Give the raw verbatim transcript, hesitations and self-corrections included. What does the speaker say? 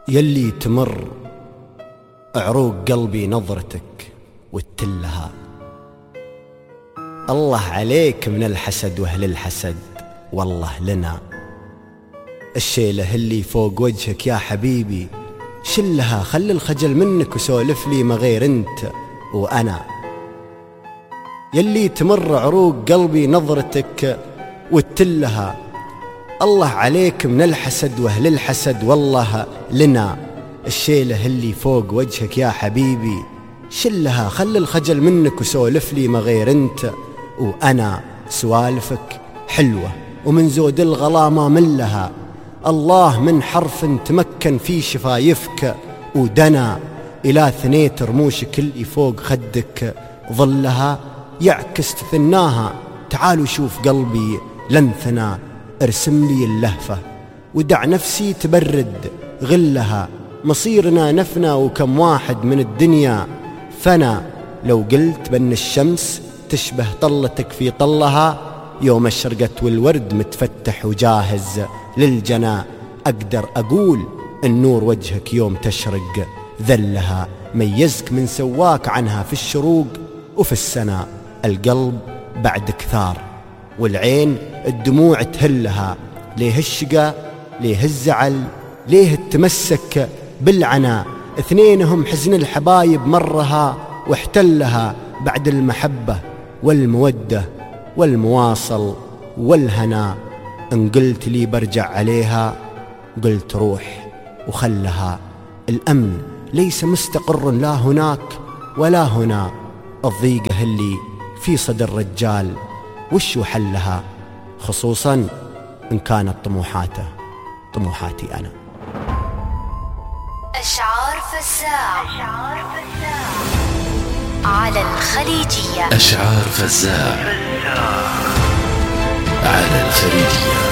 يلي تمر عروق قلبي نظرتك وتلها. الله عليك من الحسد واهل الحسد، والله لنا الشيله اللي فوق وجهك يا حبيبي شلها. خلي الخجل منك وسولف لي ما غير انت وانا. يلي تمر عروق قلبي نظرتك وتلها. الله عليك من الحسد واهل الحسد، والله لنا الشيله اللي فوق وجهك يا حبيبي شلها. خلي الخجل منك وسولف لي ما غير انت وانا. سوالفك حلوه ومن زود الغلا ما ملها. الله من حرف تمكن في شفايفك ودنا الى ثنيت رموشك اللي فوق خدك ظلها. يعكس تثناها تعالوا شوف قلبي لنثنا. ارسم لي اللهفه ودع نفسي تبرد غلها. مصيرنا نفنى وكم واحد من الدنيا فنا. لو قلت بأن الشمس تشبه طلتك في طلها، يوم اشرقت والورد متفتح وجاهز للجنا. أقدر أقول النور وجهك يوم تشرق ذلها. ميزك من سواك عنها في الشروق وفي السنا. القلب بعد كثار والعين الدموع تهلها. ليه الشقا ليه الزعل ليه التمسك بالعنا. اثنينهم حزن الحبايب مرها واحتلها. بعد المحبة والمودة والمواصل والهنا. ان قلت لي برجع عليها قلت روح وخلها. الأمن ليس مستقر لا هناك ولا هنا. الضيقة اللي في صدر الرجال وش حلها، خصوصا إن كانت طموحاته طموحاتي أنا. أشعار فزاع على الخليجية. أشعار فزاع على الخليجية.